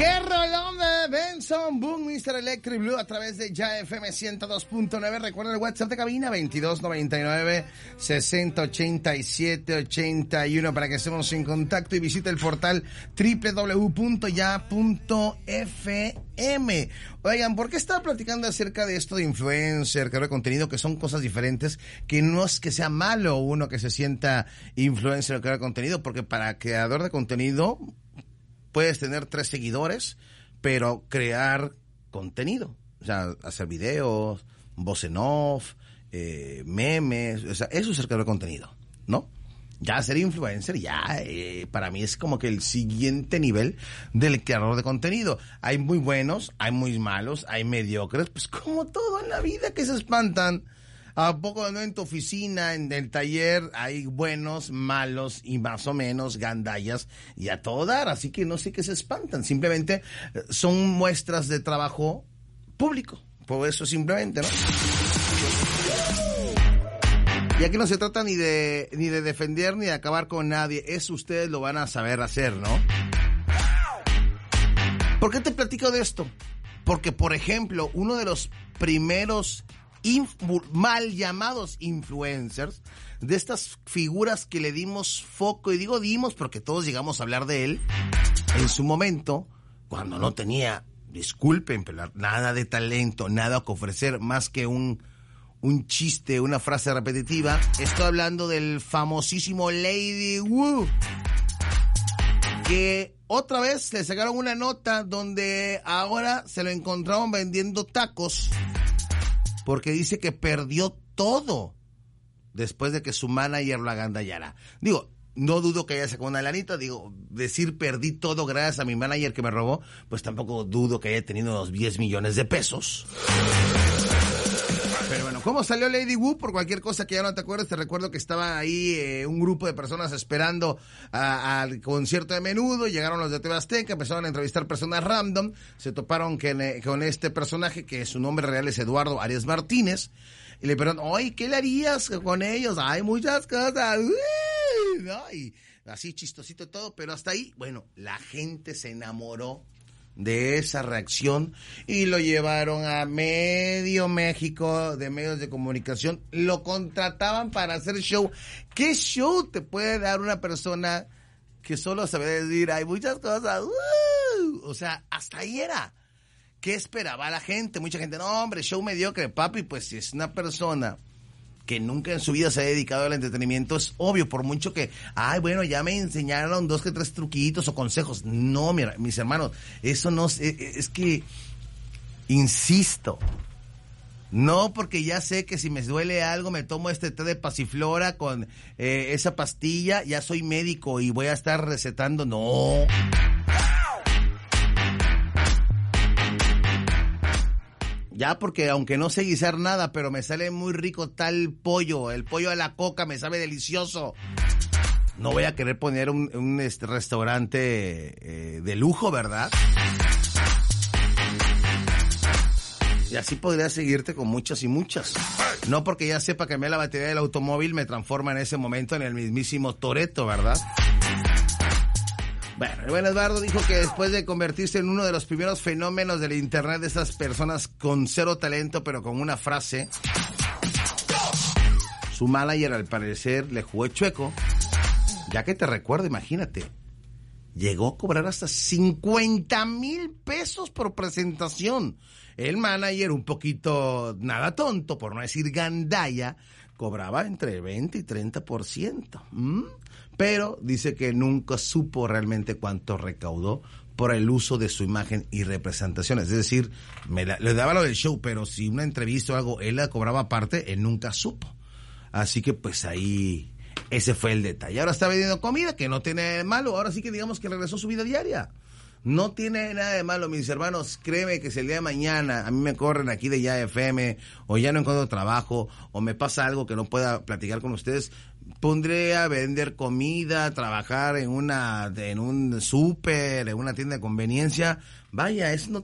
¡Qué rolón de Benson Boone, Mr. Electric Blue a través de Ya FM 102.9! Recuerda el WhatsApp de cabina 2299-6087-81 para que estemos en contacto y visite el portal www.ya.fm. Oigan, ¿por qué estaba platicando acerca de esto de influencer, creador de contenido, que son cosas diferentes, que no es que sea malo uno que se sienta influencer o creador de contenido? Porque para creador de contenido puedes tener 3 seguidores, pero crear contenido, o sea, hacer videos, voz en off, memes, o sea, eso es el creador de contenido, ¿no? Ya ser influencer, ya para mí es como que el siguiente nivel del creador de contenido. Hay muy buenos, hay muy malos, hay mediocres, pues como todo en la vida, que se espantan. ¿A poco no en tu oficina, en el taller, hay buenos, malos y más o menos gandallas y a todo dar? Así que no sé qué se espantan. Simplemente son muestras de trabajo público. Por eso simplemente, ¿no? Y aquí no se trata ni de defender ni de acabar con nadie. Eso ustedes lo van a saber hacer, ¿no? ¿Por qué te platico de esto? Porque, por ejemplo, uno de los primeros mal llamados influencers, de estas figuras que le dimos foco, y digo dimos porque todos llegamos a hablar de él en su momento, cuando no tenía, disculpen, pero nada de talento, nada que ofrecer más que un chiste, una frase repetitiva. Estoy hablando del famosísimo Lady Wu, que otra vez le sacaron una nota donde ahora se lo encontraron vendiendo tacos, porque dice que perdió todo después de que su manager lo agandallara. Digo, no dudo que haya sacado una lanita, digo, decir perdí todo gracias a mi manager que me robó, pues tampoco dudo que haya tenido unos 10 millones de pesos. Pero bueno, ¿cómo salió Lady Wu? Por cualquier cosa que ya no te acuerdes, te recuerdo que estaba ahí un grupo de personas esperando al concierto de Menudo. Llegaron los de TV Azteca, empezaron a entrevistar personas random, se toparon con este personaje que su nombre real es Eduardo Arias Martínez, y le preguntaron, oye, ¿qué le harías con ellos? Hay muchas cosas, ¿no? Y así chistosito todo, pero hasta ahí, bueno, la gente se enamoró de esa reacción y lo llevaron a medio México de medios de comunicación, lo contrataban para hacer show. ¿Qué show te puede dar una persona que solo sabe decir hay muchas cosas? O sea, hasta ahí era. ¿Qué esperaba la gente? Mucha gente, no hombre, show mediocre, papi. Pues si es una persona que nunca en su vida se ha dedicado al entretenimiento, es obvio, por mucho que, ay, bueno, ya me enseñaron 2 que 3 truquitos o consejos. No, mira, mis hermanos, eso no es que, insisto, no porque ya sé que si me duele algo me tomo este té de pasiflora con esa pastilla, ya soy médico y voy a estar recetando, no. Ya porque aunque no sé guisar nada, pero me sale muy rico tal pollo, el pollo a la coca me sabe delicioso. No voy a querer poner un restaurante de lujo, ¿verdad? Y así podría seguirte con muchas y muchas. No porque ya sepa que la batería del automóvil me transforma en ese momento en el mismísimo Toretto, ¿verdad? Bueno, el buen Eduardo dijo que después de convertirse en uno de los primeros fenómenos del internet, de esas personas con cero talento pero con una frase, su manager al parecer le jugó chueco, ya que te recuerdo, imagínate, llegó a cobrar hasta 50,000 pesos por presentación. El manager, un poquito nada tonto, por no decir gandalla, cobraba entre 20 y 30%. Pero dice que nunca supo realmente cuánto recaudó por el uso de su imagen y representaciones. Es decir, le daba lo del show, pero si una entrevista o algo, él la cobraba aparte, él nunca supo. Así que pues ahí, ese fue el detalle. Ahora está vendiendo comida, que no tiene de malo. Ahora sí que digamos que regresó a su vida diaria. No tiene nada de malo, mis hermanos. Créeme que si el día de mañana a mí me corren aquí de Ya FM, o ya no encuentro trabajo, o me pasa algo que no pueda platicar con ustedes, pondré a vender comida, trabajar en un súper, en una tienda de conveniencia. Vaya, eso